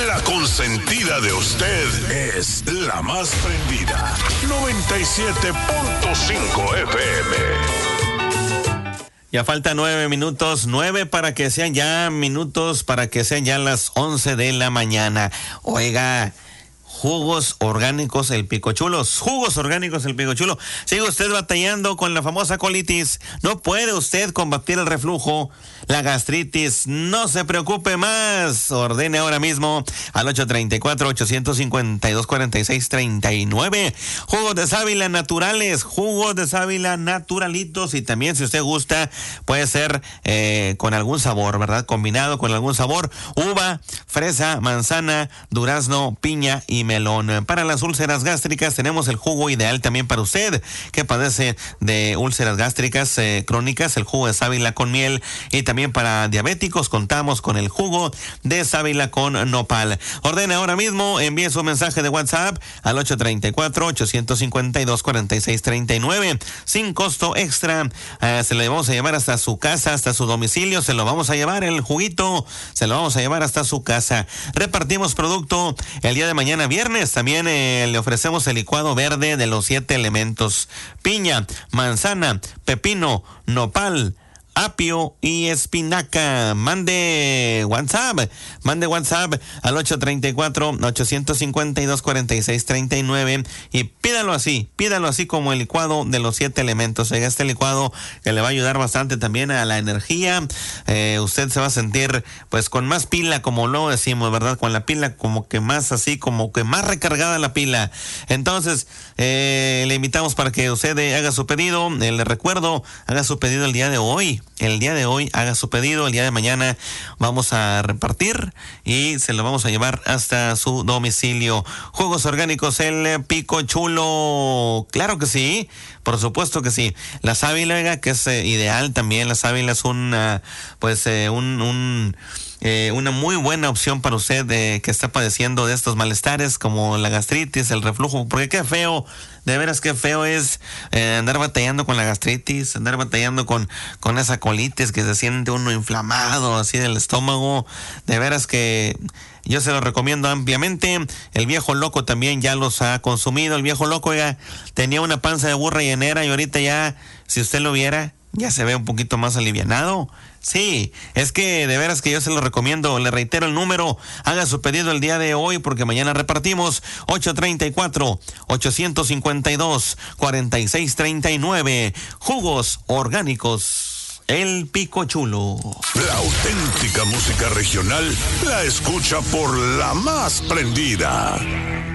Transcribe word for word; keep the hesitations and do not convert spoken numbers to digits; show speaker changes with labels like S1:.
S1: La consentida de usted es la más prendida. noventa y siete punto cinco F M.
S2: Ya falta nueve minutos, nueve para que sean ya minutos, para que sean ya las once de la mañana. Oiga, jugos orgánicos El Picochulo, jugos orgánicos El Picochulo. Sigue usted batallando con la famosa colitis, no puede usted combatir el reflujo, la gastritis, no se preocupe más. Ordene ahora mismo al ocho tres cuatro, ocho cinco dos, cuatro seis tres nueve. Jugos de sábila naturales, jugos de sábila naturalitos, y también si usted gusta puede ser eh, con algún sabor, ¿verdad? Combinado con algún sabor, uva, fresa, manzana, durazno, piña y melón. Para las úlceras gástricas tenemos el jugo ideal también para usted que padece de úlceras gástricas eh, crónicas, el jugo de sábila con miel. Y también para diabéticos contamos con el jugo de sábila con nopal. Ordene ahora mismo, envíe su mensaje de WhatsApp al ocho tres cuatro, ocho cinco dos, cuatro seis tres nueve. Sin costo extra, eh, se lo vamos a llevar hasta su casa, hasta su domicilio, se lo vamos a llevar el juguito, se lo vamos a llevar hasta su casa. Repartimos producto el día de mañana viernes. También eh, le ofrecemos el licuado verde de los siete elementos: piña, manzana, pepino, nopal, apio y espinaca. Mande WhatsApp, mande WhatsApp al ocho tres cuatro, ocho cinco dos, cuatro seis tres nueve y pídalo así, pídalo así como el licuado de los siete elementos. Este licuado que le va a ayudar bastante también a la energía. Eh, usted se va a sentir pues con más pila, como lo decimos, ¿verdad? Con la pila como que más así, como que más recargada la pila. Entonces, eh, le invitamos para que usted haga su pedido. Eh, le recuerdo, haga su pedido el día de hoy. El día de hoy haga su pedido, el día de mañana vamos a repartir y se lo vamos a llevar hasta su domicilio. Juegos orgánicos El Picochulo, claro que sí, por supuesto que sí. La sábila, oiga, que es eh, ideal también. La sábila es una, pues, eh, un, un Eh, una muy buena opción para usted eh, que está padeciendo de estos malestares como la gastritis, el reflujo, porque qué feo, de veras qué feo es eh, andar batallando con la gastritis, andar batallando con, con esa colitis que se siente uno inflamado así del estómago. De veras que yo se lo recomiendo ampliamente. El Viejo Loco también ya los ha consumido. El Viejo Loco ya tenía una panza de burra llenera y ahorita ya, si usted lo viera, ya se ve un poquito más alivianado. Sí, es que de veras que yo se lo recomiendo. Le reitero el número, haga su pedido el día de hoy porque mañana repartimos. Ocho tres cuatro, ocho cinco dos, cuatro seis tres nueve. Jugos orgánicos El Picochulo.
S1: La auténtica música regional la escucha por la más prendida.